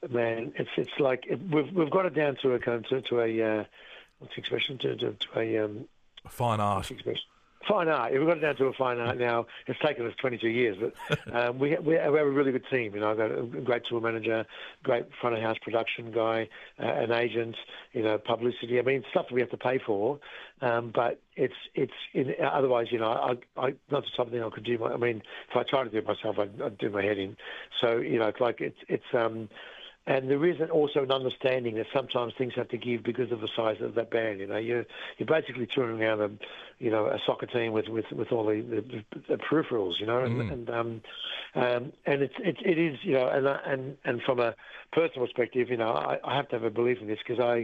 man, it's like we've got it down to a kind of to a what's the expression to a Fine art. what's the expression? Fine art. Yeah, we've got it down to a fine art now. It's taken us 22 years, but we have a really good team. You know, I've got a great tour manager, great front of house production guy, an agent. You know, publicity. I mean, stuff that we have to pay for, but otherwise, you know, I not something I could do. I mean, if I tried to do it myself, I'd do my head in. So you know, it's like and there is also an understanding that sometimes things have to give because of the size of that band. You know, you're basically touring around a soccer team with all the peripherals. You know, and it is, you know, and from a personal perspective, you know, I have to have a belief in this because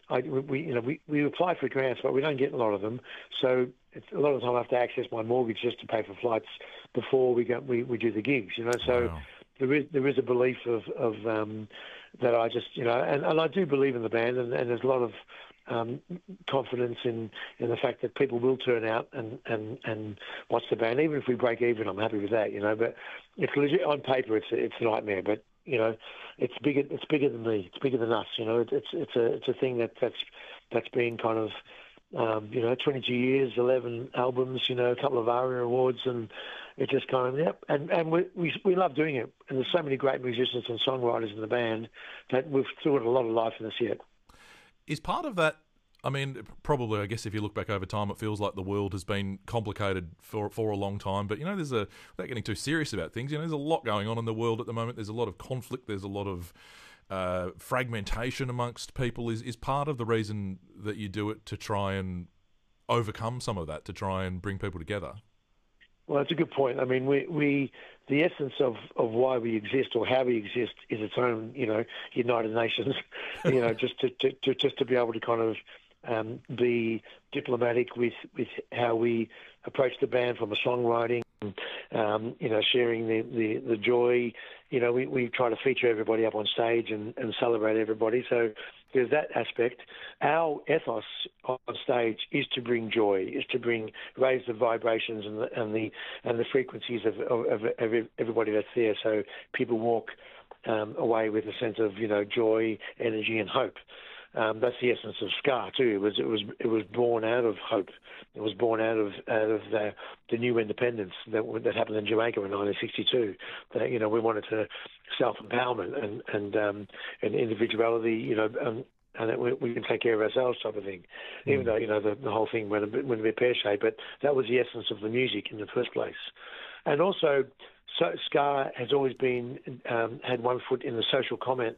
we apply for grants, but we don't get a lot of them. So a lot of the time I have to access my mortgage just to pay for flights before we do the gigs. You know, so. Wow. There is a belief of that I just, you know, and I do believe in the band, and there's a lot of confidence in the fact that people will turn out and watch the band. Even if we break even, I'm happy with that, you know. But it's legit on paper, it's a nightmare. But you know, it's bigger than me. It's bigger than us. You know, it's a thing that's been kind of. 22 years, 11 albums, you know, a couple of ARIA awards, and it just kind of, yep. And we love doing it. And there's so many great musicians and songwriters in the band that we've still got a lot of life in us yet. Is part of that, I mean, probably, I guess if you look back over time, it feels like the world has been complicated for a long time. But, you know, without getting too serious about things, you know, there's a lot going on in the world at the moment. There's a lot of conflict. There's a lot of fragmentation amongst people. Is part of the reason that you do it to try and overcome some of that, to try and bring people together? Well, that's a good point. I mean, the essence of why we exist or how we exist is its own, you know, United Nations, you know, just to be able to kind of be diplomatic with how we approach the band from a songwriting, you know, sharing the joy. You know, we try to feature everybody up on stage and celebrate everybody. So there's that aspect. Our ethos on stage is to bring joy, is to raise the vibrations and the frequencies of everybody that's there. So people walk away with a sense of, you know, joy, energy, and hope. That's the essence of ska too. It was born out of hope. It was born out of the new independence that happened in Jamaica in 1962. That, you know, we wanted to self-empowerment and individuality. You know, and that we can take care of ourselves, type of thing. Even though, you know, the whole thing went a bit pear-shaped, but that was the essence of the music in the first place. And also, ska has always been had one foot in the social comment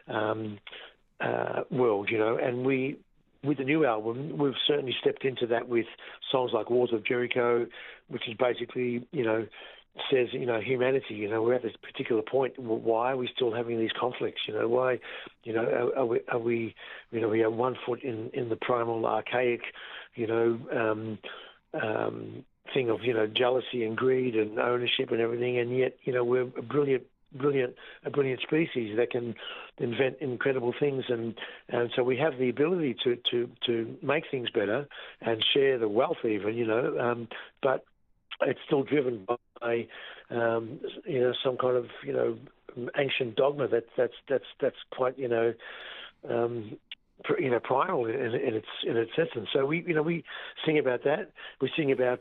world, you know, and with the new album, we've certainly stepped into that with songs like Walls of Jericho, which is basically, you know, says, you know, humanity, you know, we're at this particular point. Why are we still having these conflicts? You know, why, you know, are we you know, we have one foot in the primal, archaic, you know, thing of, you know, jealousy and greed and ownership and everything, and yet, you know, we're a brilliant species that can invent incredible things, and so we have the ability to make things better and share the wealth even, you know, but it's still driven by you know, some kind of, you know, ancient dogma that's quite, you know, primal in its essence. So we sing about that. We sing about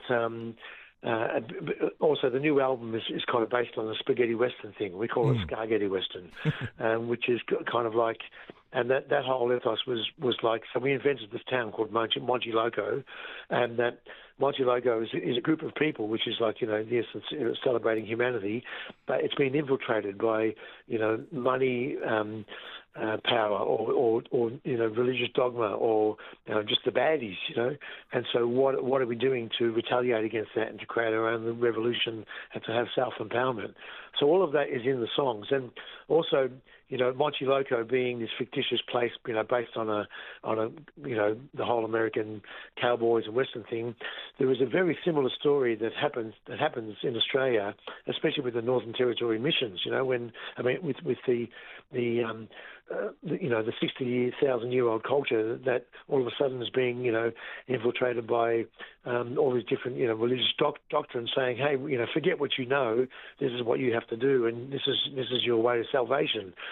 also the new album is kind of based on the spaghetti western thing. We call it Scargetti Western, which is kind of like, and that whole ethos was like, so we invented this town called Monte Loco, and that Monte Loco is a group of people, which is like, you know, the essence, you know, celebrating humanity, but it's been infiltrated by, you know, money, power, or you know, religious dogma, or, you know, just the baddies, you know. And so what are we doing to retaliate against that and to create our own revolution and to have self-empowerment? So all of that is in the songs. And also, you know, Monte Loco being this fictitious place, you know, based on a you know, the whole American cowboys and western thing, there is a very similar story that happens in Australia, especially with the Northern Territory missions. You know, when, I mean, with the you know, the 60,000-year-old culture that all of a sudden is being, you know, infiltrated by all these different, you know, religious doctrines saying, hey, you know, forget what you know, this is what you have to do, and this is your way to salvation.